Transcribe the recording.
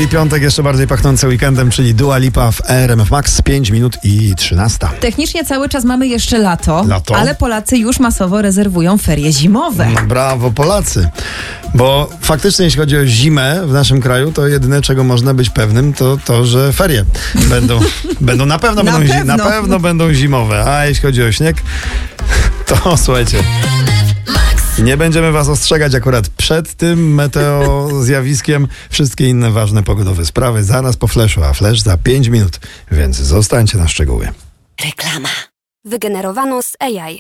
i piątek jeszcze bardziej pachnący weekendem, czyli Dua Lipa w RMF Max, 5 minut i 13. Technicznie cały czas mamy jeszcze lato, ale Polacy już masowo rezerwują ferie zimowe. Brawo Polacy, bo faktycznie jeśli chodzi o zimę w naszym kraju, to jedyne czego można być pewnym to że ferie będą na pewno będą zimowe, a jeśli chodzi o śnieg, to słuchajcie, nie będziemy was ostrzegać akurat przed tym meteozjawiskiem. Wszystkie inne ważne pogodowe sprawy zaraz po Flashu, a Flash za 5 minut, więc zostańcie na szczegóły. Reklama. Wygenerowano z AI.